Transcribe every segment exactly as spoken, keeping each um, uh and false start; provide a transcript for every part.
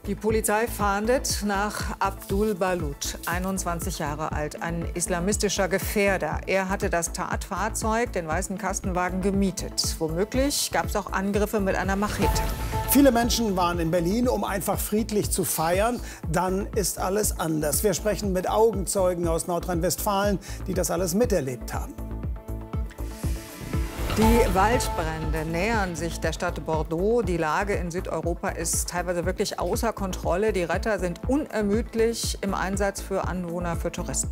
Die Polizei fahndet nach Abdul Balut, einundzwanzig Jahre alt, ein islamistischer Gefährder. Er hatte das Tatfahrzeug, den weißen Kastenwagen, gemietet. Womöglich gab es auch Angriffe mit einer Machete. Viele Menschen waren in Berlin, um einfach friedlich zu feiern. Dann ist alles anders. Wir sprechen mit Augenzeugen aus Nordrhein-Westfalen, die das alles miterlebt haben. Die Waldbrände nähern sich der Stadt Bordeaux. Die Lage in Südeuropa ist teilweise wirklich außer Kontrolle. Die Retter sind unermüdlich im Einsatz für Anwohner, für Touristen.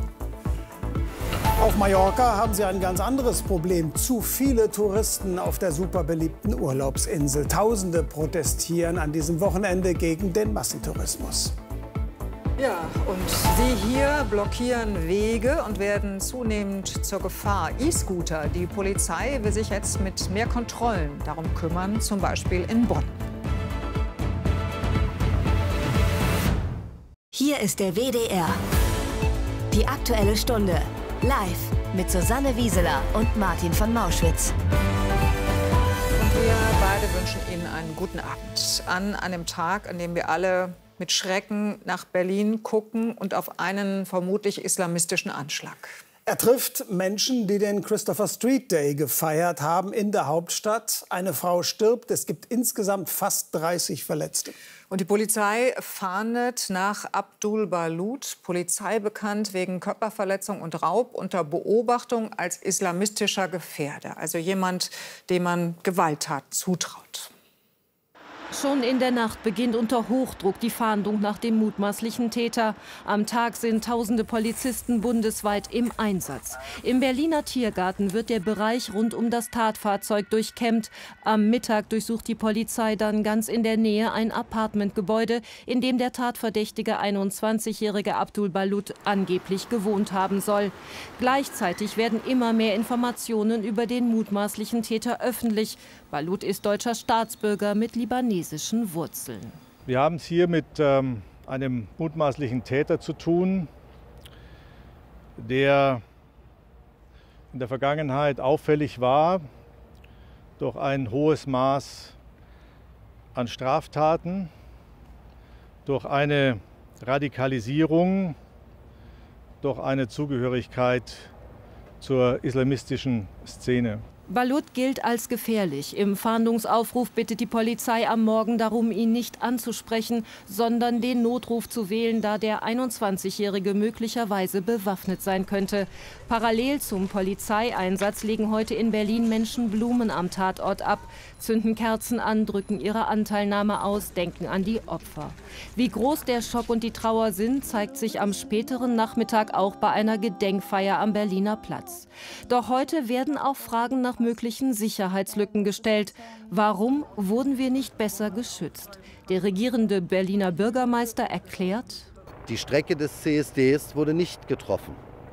Auf Mallorca haben sie ein ganz anderes Problem. Zu viele Touristen auf der super beliebten Urlaubsinsel. Tausende protestieren an diesem Wochenende gegen den Massentourismus. Ja, und sie hier blockieren Wege und werden zunehmend zur Gefahr. E-Scooter. Die Polizei will sich jetzt mit mehr Kontrollen darum kümmern, zum Beispiel in Bonn. Hier ist der W D R. Die Aktuelle Stunde. Live mit Susanne Wieseler und Martin von Mauschwitz. Und wir beide wünschen Ihnen einen guten Abend. An einem Tag, an dem wir alle mit Schrecken nach Berlin gucken und auf einen vermutlich islamistischen Anschlag. Er trifft Menschen, die den Christopher Street Day gefeiert haben in der Hauptstadt. Eine Frau stirbt. Es gibt insgesamt fast dreißig Verletzte. Und die Polizei fahndet nach Abdul Balut, Polizei bekannt wegen Körperverletzung und Raub, unter Beobachtung als islamistischer Gefährder. Also jemand, dem man Gewalttat zutraut. Schon in der Nacht beginnt unter Hochdruck die Fahndung nach dem mutmaßlichen Täter. Am Tag sind tausende Polizisten bundesweit im Einsatz. Im Berliner Tiergarten wird der Bereich rund um das Tatfahrzeug durchkämmt. Am Mittag durchsucht die Polizei dann ganz in der Nähe ein Appartementgebäude, in dem der tatverdächtige einundzwanzigjährige Abdul Balut angeblich gewohnt haben soll. Gleichzeitig werden immer mehr Informationen über den mutmaßlichen Täter öffentlich. Balut ist deutscher Staatsbürger mit libanesischen Wurzeln. Wir haben es hier mit ähm, einem mutmaßlichen Täter zu tun, der in der Vergangenheit auffällig war durch ein hohes Maß an Straftaten, durch eine Radikalisierung, durch eine Zugehörigkeit zur islamistischen Szene. Balut gilt als gefährlich. Im Fahndungsaufruf bittet die Polizei am Morgen darum, ihn nicht anzusprechen, sondern den Notruf zu wählen, da der einundzwanzigjährige möglicherweise bewaffnet sein könnte. Parallel zum Polizeieinsatz legen heute in Berlin Menschen Blumen am Tatort ab, zünden Kerzen an, drücken ihre Anteilnahme aus, denken an die Opfer. Wie groß der Schock und die Trauer sind, zeigt sich am späteren Nachmittag auch bei einer Gedenkfeier am Berliner Platz. Doch heute werden auch Fragen nach möglichen Sicherheitslücken gestellt. Warum wurden wir nicht besser geschützt? Der regierende Berliner Bürgermeister erklärt: Die Strecke des C S Ds wurde nicht getroffen.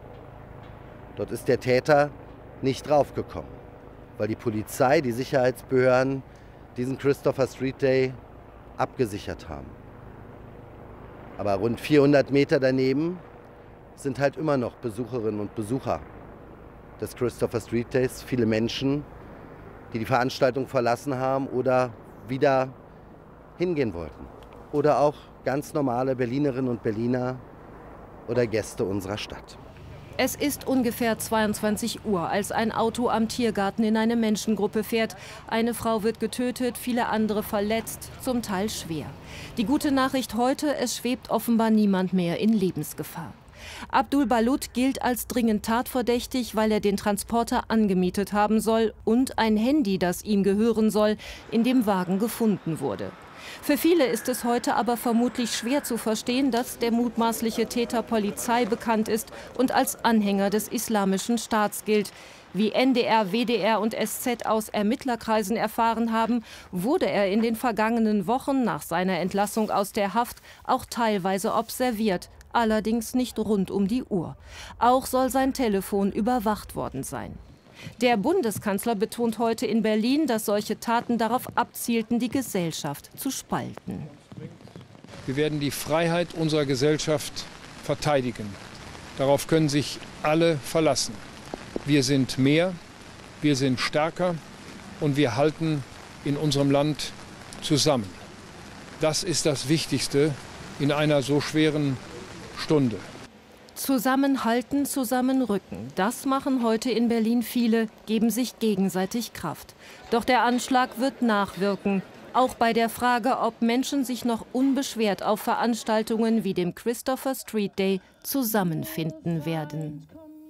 Dort ist der Täter nicht draufgekommen, weil die Polizei, die Sicherheitsbehörden diesen Christopher Street Day abgesichert haben. Aber rund vierhundert Meter daneben sind halt immer noch Besucherinnen und Besucher des Christopher Street Days, viele Menschen, die die Veranstaltung verlassen haben oder wieder hingehen wollten. Oder auch ganz normale Berlinerinnen und Berliner oder Gäste unserer Stadt. Es ist ungefähr zweiundzwanzig Uhr, als ein Auto am Tiergarten in eine Menschengruppe fährt. Eine Frau wird getötet, viele andere verletzt, zum Teil schwer. Die gute Nachricht heute: Es schwebt offenbar niemand mehr in Lebensgefahr. Abdul Balut gilt als dringend tatverdächtig, weil er den Transporter angemietet haben soll und ein Handy, das ihm gehören soll, in dem Wagen gefunden wurde. Für viele ist es heute aber vermutlich schwer zu verstehen, dass der mutmaßliche Täter Polizei bekannt ist und als Anhänger des Islamischen Staats gilt. Wie N D R, W D R und S Z aus Ermittlerkreisen erfahren haben, wurde er in den vergangenen Wochen nach seiner Entlassung aus der Haft auch teilweise observiert. Allerdings nicht rund um die Uhr. Auch soll sein Telefon überwacht worden sein. Der Bundeskanzler betont heute in Berlin, dass solche Taten darauf abzielten, die Gesellschaft zu spalten. Wir werden die Freiheit unserer Gesellschaft verteidigen. Darauf können sich alle verlassen. Wir sind mehr, wir sind stärker und wir halten in unserem Land zusammen. Das ist das Wichtigste in einer so schweren Stunde. Zusammenhalten, zusammenrücken. Das machen heute in Berlin viele, geben sich gegenseitig Kraft. Doch der Anschlag wird nachwirken. Auch bei der Frage, ob Menschen sich noch unbeschwert auf Veranstaltungen wie dem Christopher Street Day zusammenfinden werden.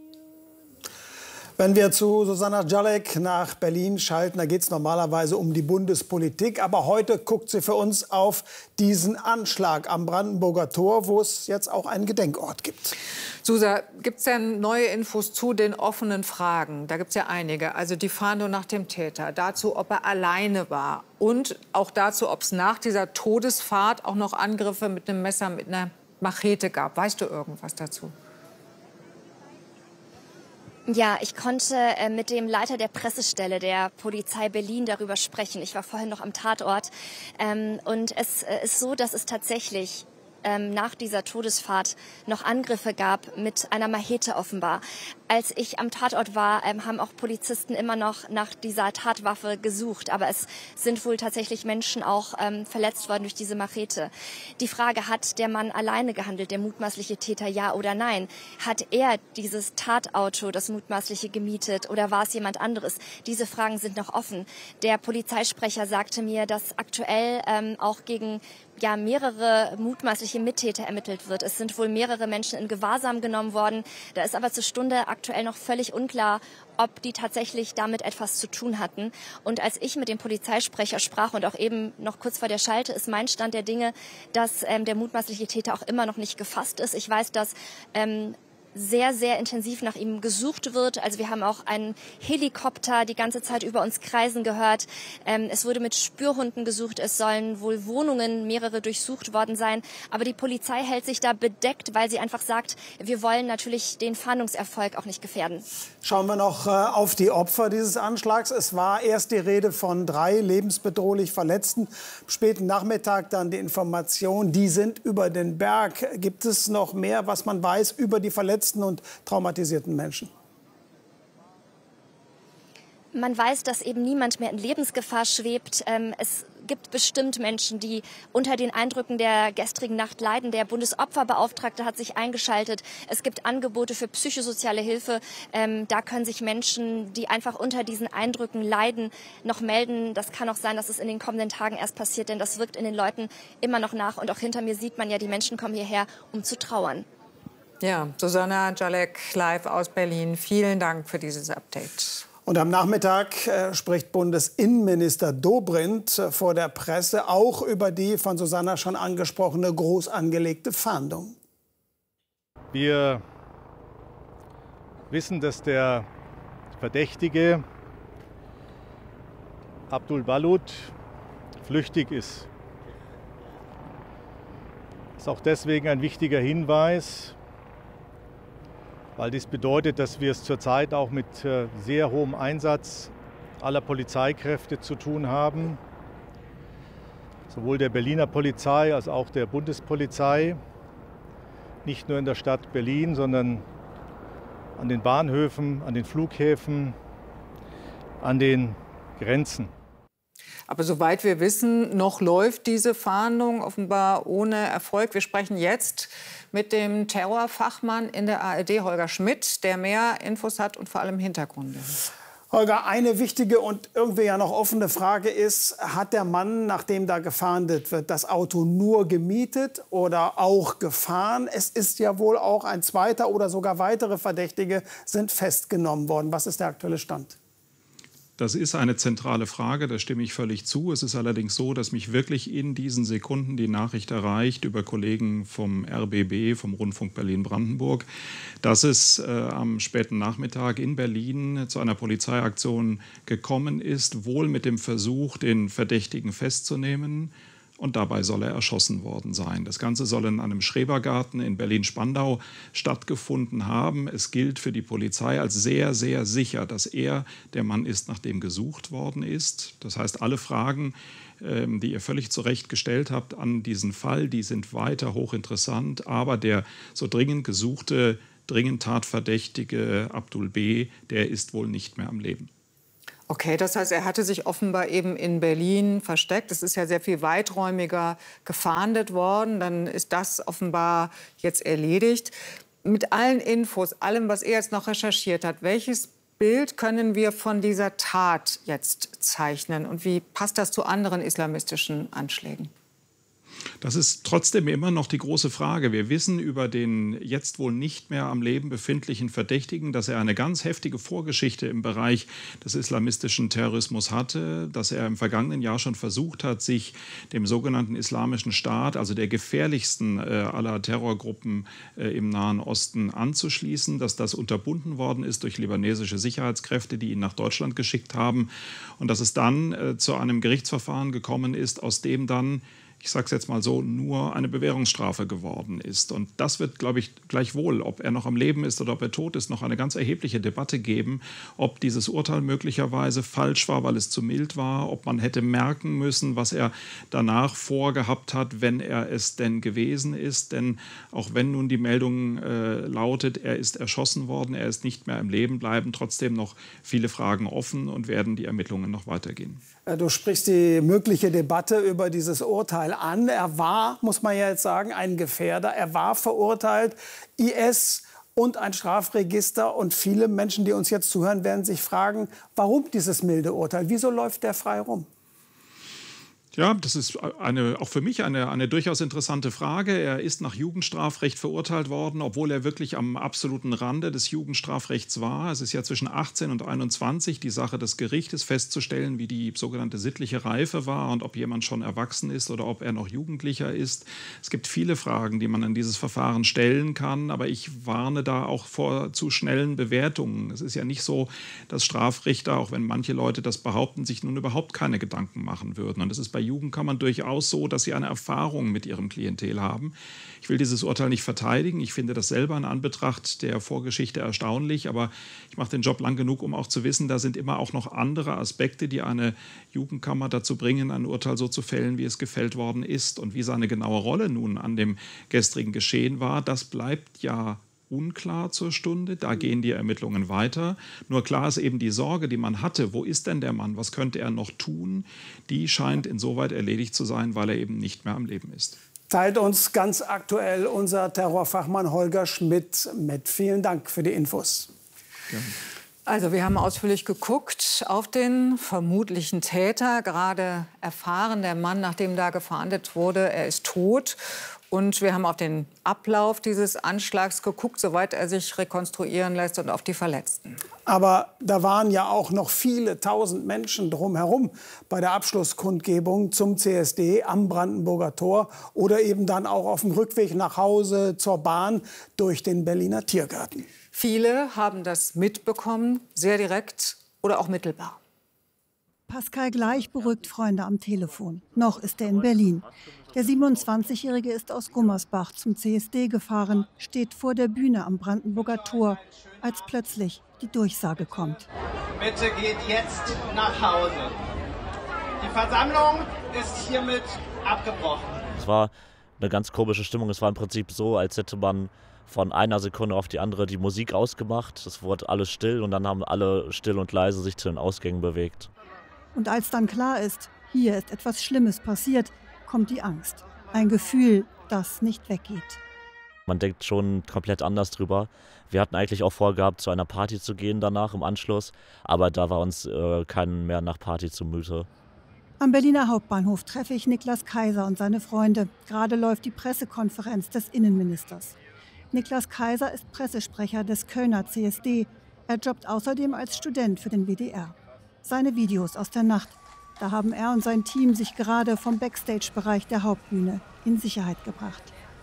Wenn wir zu Susanna Jalek nach Berlin schalten, da geht es normalerweise um die Bundespolitik. Aber heute guckt sie für uns auf diesen Anschlag am Brandenburger Tor, wo es jetzt auch einen Gedenkort gibt. Susa, gibt es denn neue Infos zu den offenen Fragen? Da gibt es ja einige. Also die Fahndung nach dem Täter, dazu, ob er alleine war und auch dazu, ob es nach dieser Todesfahrt auch noch Angriffe mit einem Messer, mit einer Machete gab. Weißt du irgendwas dazu? Ja, ich konnte äh, mit dem Leiter der Pressestelle der Polizei Berlin darüber sprechen. Ich war vorhin noch am Tatort. Ähm, und es äh, ist so, dass es tatsächlich ähm, nach dieser Todesfahrt noch Angriffe gab mit einer Machete offenbar. Als ich am Tatort war, ähm, haben auch Polizisten immer noch nach dieser Tatwaffe gesucht. Aber es sind wohl tatsächlich Menschen auch ähm, verletzt worden durch diese Machete. Die Frage, hat der Mann alleine gehandelt, der mutmaßliche Täter, ja oder nein? Hat er dieses Tatauto, das mutmaßliche, gemietet oder war es jemand anderes? Diese Fragen sind noch offen. Der Polizeisprecher sagte mir, dass aktuell ähm, auch gegen ja, mehrere mutmaßliche Mittäter ermittelt wird. Es sind wohl mehrere Menschen in Gewahrsam genommen worden. Da ist aber zur Stunde aktuell noch völlig unklar, ob die tatsächlich damit etwas zu tun hatten. Und als ich mit dem Polizeisprecher sprach und auch eben noch kurz vor der Schalte, ist mein Stand der Dinge, dass ähm, der mutmaßliche Täter auch immer noch nicht gefasst ist. Ich weiß, dass ähm, sehr, sehr intensiv nach ihm gesucht wird. Also wir haben auch einen Helikopter die ganze Zeit über uns kreisen gehört. Ähm, es wurde mit Spürhunden gesucht. Es sollen wohl Wohnungen, mehrere, durchsucht worden sein. Aber die Polizei hält sich da bedeckt, weil sie einfach sagt, wir wollen natürlich den Fahndungserfolg auch nicht gefährden. Schauen wir noch äh, auf die Opfer dieses Anschlags. Es war erst die Rede von drei lebensbedrohlich Verletzten. Am späten Nachmittag dann die Information, die sind über den Berg. Gibt es noch mehr, was man weiß über die Verletzten und traumatisierten Menschen? Man weiß, dass eben niemand mehr in Lebensgefahr schwebt. Es gibt bestimmt Menschen, die unter den Eindrücken der gestrigen Nacht leiden. Der Bundesopferbeauftragte hat sich eingeschaltet. Es gibt Angebote für psychosoziale Hilfe. Da können sich Menschen, die einfach unter diesen Eindrücken leiden, noch melden. Das kann auch sein, dass es in den kommenden Tagen erst passiert, denn das wirkt in den Leuten immer noch nach. Und auch hinter mir sieht man ja, die Menschen kommen hierher, um zu trauern. Ja, Susanna Jalek live aus Berlin. Vielen Dank für dieses Update. Und am Nachmittag äh, spricht Bundesinnenminister Dobrindt äh, vor der Presse auch über die von Susanna schon angesprochene groß angelegte Fahndung. Wir wissen, dass der Verdächtige Abdul Balut flüchtig ist. Das ist auch deswegen ein wichtiger Hinweis, weil dies bedeutet, dass wir es zurzeit auch mit sehr hohem Einsatz aller Polizeikräfte zu tun haben. Sowohl der Berliner Polizei als auch der Bundespolizei. Nicht nur in der Stadt Berlin, sondern an den Bahnhöfen, an den Flughäfen, an den Grenzen. Aber soweit wir wissen, noch läuft diese Fahndung offenbar ohne Erfolg. Wir sprechen jetzt mit dem Terrorfachmann in der A R D, Holger Schmidt, der mehr Infos hat und vor allem Hintergründe. Holger, eine wichtige und irgendwie ja noch offene Frage ist, hat der Mann, nachdem da gefahndet wird, das Auto nur gemietet oder auch gefahren? Es ist ja wohl auch ein zweiter oder sogar weitere Verdächtige sind festgenommen worden. Was ist der aktuelle Stand? Das ist eine zentrale Frage, da stimme ich völlig zu. Es ist allerdings so, dass mich wirklich in diesen Sekunden die Nachricht erreicht über Kollegen vom R B B, vom Rundfunk Berlin-Brandenburg, dass es äh, am späten Nachmittag in Berlin zu einer Polizeiaktion gekommen ist, wohl mit dem Versuch, den Verdächtigen festzunehmen. Und dabei soll er erschossen worden sein. Das Ganze soll in einem Schrebergarten in Berlin-Spandau stattgefunden haben. Es gilt für die Polizei als sehr, sehr sicher, dass er der Mann ist, nach dem gesucht worden ist. Das heißt, alle Fragen, die ihr völlig zu Recht gestellt habt an diesen Fall, die sind weiter hochinteressant. Aber der so dringend gesuchte, dringend tatverdächtige Abdul B., der ist wohl nicht mehr am Leben. Okay, das heißt, er hatte sich offenbar eben in Berlin versteckt. Es ist ja sehr viel weiträumiger gefahndet worden. Dann ist das offenbar jetzt erledigt. Mit allen Infos, allem, was er jetzt noch recherchiert hat, welches Bild können wir von dieser Tat jetzt zeichnen? Und wie passt das zu anderen islamistischen Anschlägen? Das ist trotzdem immer noch die große Frage. Wir wissen über den jetzt wohl nicht mehr am Leben befindlichen Verdächtigen, dass er eine ganz heftige Vorgeschichte im Bereich des islamistischen Terrorismus hatte, dass er im vergangenen Jahr schon versucht hat, sich dem sogenannten Islamischen Staat, also der gefährlichsten äh, aller Terrorgruppen äh, im Nahen Osten, anzuschließen, dass das unterbunden worden ist durch libanesische Sicherheitskräfte, die ihn nach Deutschland geschickt haben, und dass es dann äh, zu einem Gerichtsverfahren gekommen ist, aus dem dann, ich sage es jetzt mal so, nur eine Bewährungsstrafe geworden ist. Und das wird, glaube ich, gleichwohl, ob er noch am Leben ist oder ob er tot ist, noch eine ganz erhebliche Debatte geben, ob dieses Urteil möglicherweise falsch war, weil es zu mild war, ob man hätte merken müssen, was er danach vorgehabt hat, wenn er es denn gewesen ist. Denn auch wenn nun die Meldung äh, lautet, er ist erschossen worden, er ist nicht mehr im Leben, bleiben trotzdem noch viele Fragen offen und werden die Ermittlungen noch weitergehen. Du sprichst die mögliche Debatte über dieses Urteil an. Er war, muss man ja jetzt sagen, ein Gefährder. Er war verurteilt, I S und ein Strafregister. Und viele Menschen, die uns jetzt zuhören, werden sich fragen, warum dieses milde Urteil? Wieso läuft der frei rum? Ja, das ist eine, auch für mich eine, eine durchaus interessante Frage. Er ist nach Jugendstrafrecht verurteilt worden, obwohl er wirklich am absoluten Rande des Jugendstrafrechts war. Es ist ja zwischen achtzehn und einundzwanzig die Sache des Gerichtes festzustellen, wie die sogenannte sittliche Reife war und ob jemand schon erwachsen ist oder ob er noch Jugendlicher ist. Es gibt viele Fragen, die man an dieses Verfahren stellen kann, aber ich warne da auch vor zu schnellen Bewertungen. Es ist ja nicht so, dass Strafrichter, auch wenn manche Leute das behaupten, sich nun überhaupt keine Gedanken machen würden. Und es ist bei Jugendkammern durchaus so, dass sie eine Erfahrung mit ihrem Klientel haben. Ich will dieses Urteil nicht verteidigen. Ich finde das selber in Anbetracht der Vorgeschichte erstaunlich. Aber ich mache den Job lang genug, um auch zu wissen, da sind immer auch noch andere Aspekte, die eine Jugendkammer dazu bringen, ein Urteil so zu fällen, wie es gefällt worden ist. Und wie seine genaue Rolle nun an dem gestrigen Geschehen war, das bleibt ja unklar zur Stunde. Da gehen die Ermittlungen weiter. Nur klar ist eben die Sorge, die man hatte, wo ist denn der Mann, was könnte er noch tun, die scheint insoweit erledigt zu sein, weil er eben nicht mehr am Leben ist. Teilt uns ganz aktuell unser Terrorfachmann Holger Schmidt mit. Vielen Dank für die Infos. Gerne. Also wir haben ausführlich geguckt auf den vermutlichen Täter, gerade erfahren, der Mann, nach dem da gefahndet wurde, er ist tot. Und wir haben auf den Ablauf dieses Anschlags geguckt, soweit er sich rekonstruieren lässt, und auf die Verletzten. Aber da waren ja auch noch viele tausend Menschen drumherum bei der Abschlusskundgebung zum C S D am Brandenburger Tor oder eben dann auch auf dem Rückweg nach Hause zur Bahn durch den Berliner Tiergarten. Viele haben das mitbekommen, sehr direkt oder auch mittelbar. Pascal Gleich beruhigt Freunde am Telefon. Noch ist er in Berlin. Der siebenundzwanzigjährige ist aus Gummersbach zum C S D gefahren, steht vor der Bühne am Brandenburger Tor, als plötzlich die Durchsage kommt. Bitte geht jetzt nach Hause. Die Versammlung ist hiermit abgebrochen. Es war eine ganz komische Stimmung. Es war im Prinzip so, als hätte man von einer Sekunde auf die andere die Musik ausgemacht. Es wurde alles still und dann haben alle still und leise sich zu den Ausgängen bewegt. Und als dann klar ist, hier ist etwas Schlimmes passiert, kommt die Angst. Ein Gefühl, das nicht weggeht. Man denkt schon komplett anders drüber. Wir hatten eigentlich auch vorgehabt, zu einer Party zu gehen danach im Anschluss, aber da war uns äh, keinen mehr nach Party zumute. Am Berliner Hauptbahnhof treffe ich Niklas Kaiser und seine Freunde. Gerade läuft die Pressekonferenz des Innenministers. Niklas Kaiser ist Pressesprecher des Kölner C S D. Er jobbt außerdem als Student für den W D R. Seine Videos aus der Nacht. Da haben er und sein Team sich gerade vom Backstage-Bereich der Hauptbühne in Sicherheit gebracht.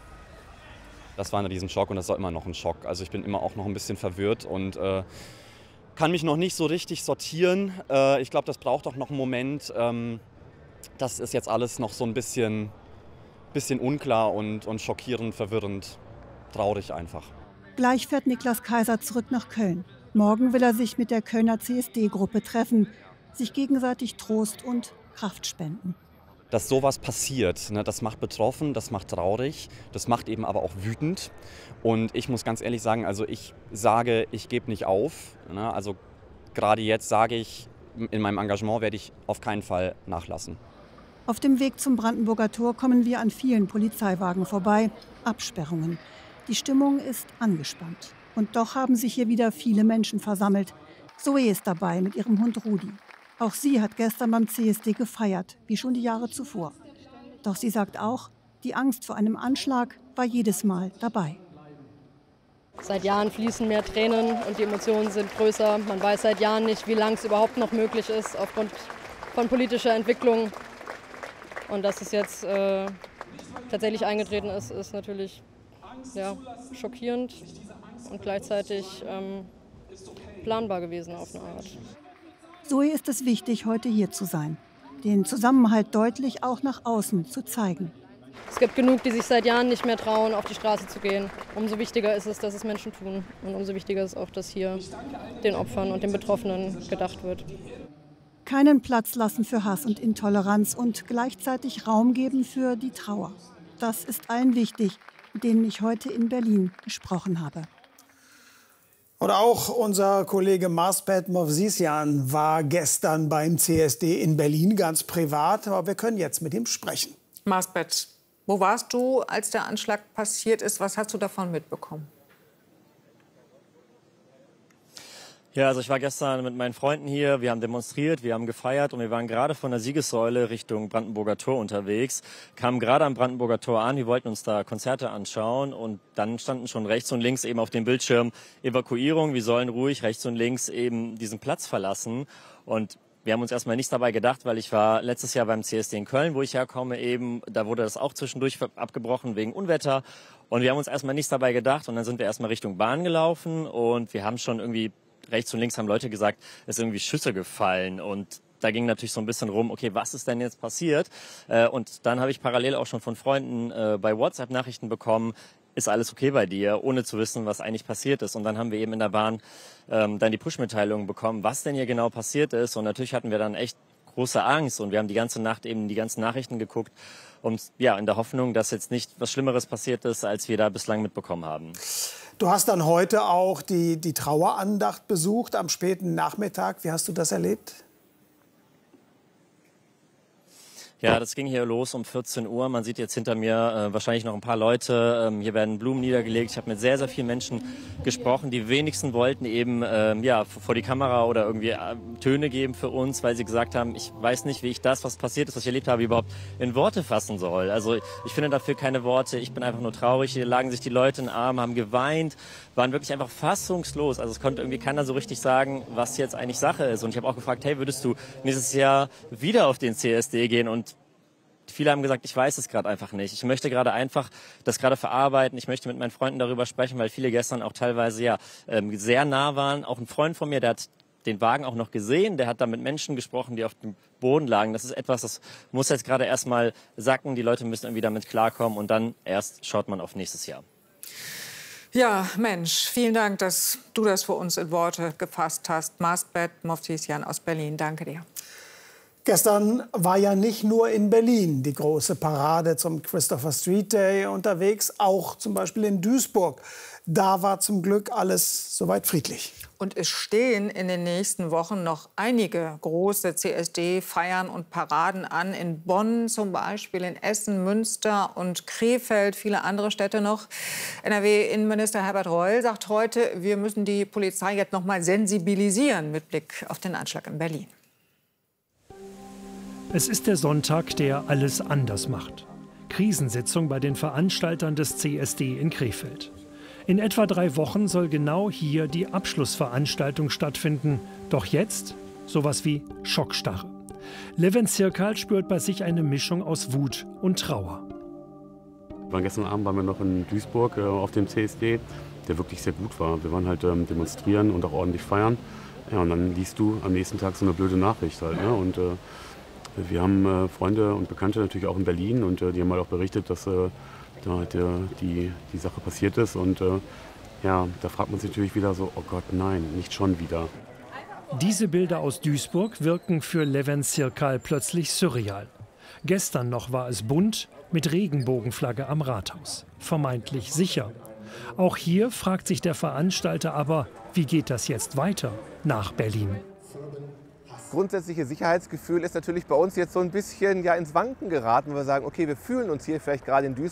Das war ein Riesenschock und das war immer noch ein Schock. Also ich bin immer auch noch ein bisschen verwirrt und äh, kann mich noch nicht so richtig sortieren. Äh, ich glaube, das braucht auch noch einen Moment. Ähm, das ist jetzt alles noch so ein bisschen, bisschen unklar und, und schockierend, verwirrend, traurig einfach. Gleich fährt Niklas Kaiser zurück nach Köln. Morgen will er sich mit der Kölner C S D-Gruppe treffen, sich gegenseitig Trost und Kraft spenden. Dass sowas passiert, ne, das macht betroffen, das macht traurig, das macht eben aber auch wütend. Und ich muss ganz ehrlich sagen, also ich sage, ich gebe nicht auf. Ne, also gerade jetzt sage ich, in meinem Engagement werde ich auf keinen Fall nachlassen. Auf dem Weg zum Brandenburger Tor kommen wir an vielen Polizeiwagen vorbei. Absperrungen. Die Stimmung ist angespannt. Und doch haben sich hier wieder viele Menschen versammelt. Zoe ist dabei mit ihrem Hund Rudi. Auch sie hat gestern beim C S D gefeiert, wie schon die Jahre zuvor. Doch sie sagt auch, die Angst vor einem Anschlag war jedes Mal dabei. Seit Jahren fließen mehr Tränen und die Emotionen sind größer. Man weiß seit Jahren nicht, wie lange es überhaupt noch möglich ist aufgrund von politischer Entwicklung. Und dass es jetzt äh, tatsächlich eingetreten ist, ist natürlich ja, schockierend und gleichzeitig ähm, planbar gewesen auf eine Art. Zoe ist es wichtig, heute hier zu sein, den Zusammenhalt deutlich auch nach außen zu zeigen. Es gibt genug, die sich seit Jahren nicht mehr trauen, auf die Straße zu gehen. Umso wichtiger ist es, dass es Menschen tun. Und umso wichtiger ist auch, dass hier den Opfern und den Betroffenen gedacht wird. Keinen Platz lassen für Hass und Intoleranz und gleichzeitig Raum geben für die Trauer. Das ist allen wichtig, mit denen ich heute in Berlin gesprochen habe. Und auch unser Kollege Marsbet Movsisyan war gestern beim C S D in Berlin, ganz privat. Aber wir können jetzt mit ihm sprechen. Marsbet, wo warst du, als der Anschlag passiert ist? Was hast du davon mitbekommen? Ja, also ich war gestern mit meinen Freunden hier, wir haben demonstriert, wir haben gefeiert und wir waren gerade von der Siegessäule Richtung Brandenburger Tor unterwegs, kamen gerade am Brandenburger Tor an, wir wollten uns da Konzerte anschauen und dann standen schon rechts und links eben auf dem Bildschirm Evakuierung, wir sollen ruhig rechts und links eben diesen Platz verlassen und wir haben uns erstmal nichts dabei gedacht, weil ich war letztes Jahr beim C S D in Köln, wo ich herkomme eben, da wurde das auch zwischendurch abgebrochen wegen Unwetter und wir haben uns erstmal nichts dabei gedacht und dann sind wir erstmal Richtung Bahn gelaufen und wir haben schon irgendwie rechts und links haben Leute gesagt, es sind irgendwie Schüsse gefallen und da ging natürlich so ein bisschen rum, okay, was ist denn jetzt passiert? Und dann habe ich parallel auch schon von Freunden bei WhatsApp Nachrichten bekommen, ist alles okay bei dir, ohne zu wissen, was eigentlich passiert ist. Und dann haben wir eben in der Bahn dann die Push-Mitteilung bekommen, was denn hier genau passiert ist. Und natürlich hatten wir dann echt große Angst und wir haben die ganze Nacht eben die ganzen Nachrichten geguckt, um, ja, in der Hoffnung, dass jetzt nicht was Schlimmeres passiert ist, als wir da bislang mitbekommen haben. Du hast dann heute auch die, die Trauerandacht besucht am späten Nachmittag. Wie hast du das erlebt? Ja, das ging hier los um vierzehn Uhr. Man sieht jetzt hinter mir äh, wahrscheinlich noch ein paar Leute. Ähm, hier werden Blumen niedergelegt. Ich habe mit sehr, sehr vielen Menschen gesprochen. Die wenigsten wollten eben ähm, ja, vor die Kamera oder irgendwie äh, Töne geben für uns, weil sie gesagt haben, ich weiß nicht, wie ich das, was passiert ist, was ich erlebt habe, überhaupt in Worte fassen soll. Also ich finde dafür keine Worte. Ich bin einfach nur traurig. Hier lagen sich die Leute in den Arm, haben geweint, waren wirklich einfach fassungslos. Also es konnte irgendwie keiner so richtig sagen, was jetzt eigentlich Sache ist. Und ich habe auch gefragt, hey, würdest du nächstes Jahr wieder auf den C S D gehen? Und viele haben gesagt, ich weiß es gerade einfach nicht. Ich möchte gerade einfach das gerade verarbeiten. Ich möchte mit meinen Freunden darüber sprechen, weil viele gestern auch teilweise ja ähm, sehr nah waren. Auch ein Freund von mir, der hat den Wagen auch noch gesehen. Der hat da mit Menschen gesprochen, die auf dem Boden lagen. Das ist etwas, das muss jetzt gerade erstmal sacken. Die Leute müssen irgendwie damit klarkommen und dann erst schaut man auf nächstes Jahr. Ja, Mensch, vielen Dank, dass du das für uns in Worte gefasst hast. Marsbet Movsisyan aus Berlin, danke dir. Gestern war ja nicht nur in Berlin die große Parade zum Christopher Street Day unterwegs, auch zum Beispiel in Duisburg. Da war zum Glück alles soweit friedlich. Und es stehen in den nächsten Wochen noch einige große C S D-Feiern und Paraden an. In Bonn zum Beispiel, in Essen, Münster und Krefeld, viele andere Städte noch. N R W-Innenminister Herbert Reul sagt heute, wir müssen die Polizei jetzt noch mal sensibilisieren mit Blick auf den Anschlag in Berlin. Es ist der Sonntag, der alles anders macht. Krisensitzung bei den Veranstaltern des C S D in Krefeld. In etwa drei Wochen soll genau hier die Abschlussveranstaltung stattfinden. Doch jetzt sowas wie Schockstarre. Levent Zirkal spürt bei sich eine Mischung aus Wut und Trauer. Wir waren gestern Abend waren wir noch in Duisburg äh, auf dem C S D, der wirklich sehr gut war. Wir waren halt ähm, demonstrieren und auch ordentlich feiern. Ja, und dann liest du am nächsten Tag so eine blöde Nachricht halt. Ne? Und äh, wir haben äh, Freunde und Bekannte natürlich auch in Berlin und äh, die haben halt auch berichtet, dass äh, da halt, äh, die, die Sache passiert ist. Und äh, ja, da fragt man sich natürlich wieder so, oh Gott, nein, nicht schon wieder. Diese Bilder aus Duisburg wirken für Levent Zirkal plötzlich surreal. Gestern noch war es bunt mit Regenbogenflagge am Rathaus. Vermeintlich sicher. Auch hier fragt sich der Veranstalter aber, wie geht das jetzt weiter nach Berlin? grundsätzliche Sicherheitsgefühl ist natürlich bei uns jetzt so ein bisschen ja, ins Wanken geraten, wo wir sagen, okay, wir fühlen uns hier vielleicht gerade in Duisburg